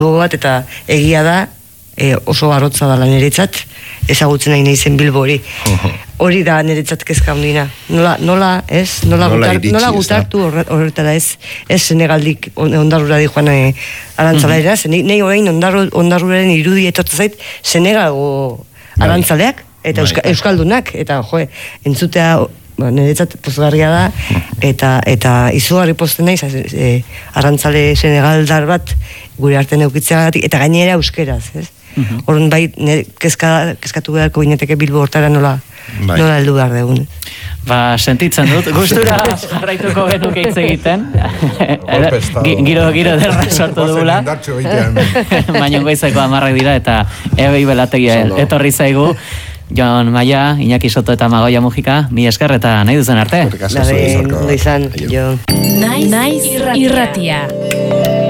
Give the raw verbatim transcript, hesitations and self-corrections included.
bat eta egia da e, oso arrotza da niretzat, ezagutzen nahi naizen Bilbo hori. Hori da niretzat kezka handina. Nola, nola, ez? Nola, Nola gutar, iritsi, nola ez da? gutartu horre- horretara ez? Ez Senegaldik on- ondarrura di joan e, arantzalaera, mm -hmm. Nei orain ondarru, ondarruraren irudi etortu zait Senegalgo arantzaleak eta euska, euskaldunak, eta jo, entzutea ba, niretzat pozgarria da, eta eta izugarri pozten naiz e, arrantzale senegaldar bat gure artean eukitzeagatik, eta gainera euskeraz, ez? Mhm. Horren bai, nire kezka, kezkatu beharko gineteke Bilbo hortara nola, Bai. nola heldu behar dugun. Ba, sentitzen dut, gustura jarraituko genuke hitz egiten. Gi- Giro, giro derra sortu dugula. Baina goizeko hamarrak dira eta ebei belategia Solo. etorri zaigu. Jon Maia, Iñaki Soto eta Magoia Mujika, mi esker eta nahi duzen arte. Lagen, ondo izan, jo. Naiz irratia.